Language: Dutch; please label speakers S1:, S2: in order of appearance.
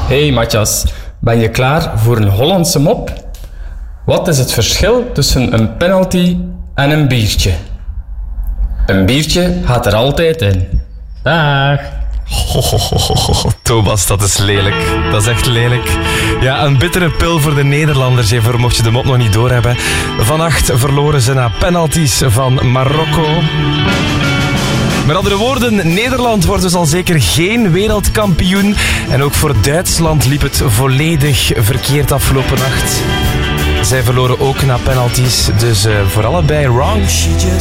S1: Hey Matthias, ben je klaar voor een Hollandse mop? Wat is het verschil tussen een penalty en een biertje? Een biertje gaat er altijd in. Dag.
S2: Thomas, dat is lelijk. Dat is echt lelijk. Ja, een bittere pil voor de Nederlanders, voor mocht je de mop nog niet doorhebben. Vannacht verloren ze na penalties van Marokko. Met andere woorden, Nederland wordt dus al zeker geen wereldkampioen. En ook voor Duitsland liep het volledig verkeerd afgelopen nacht. Zij verloren ook na penalties, dus voor allebei wrong.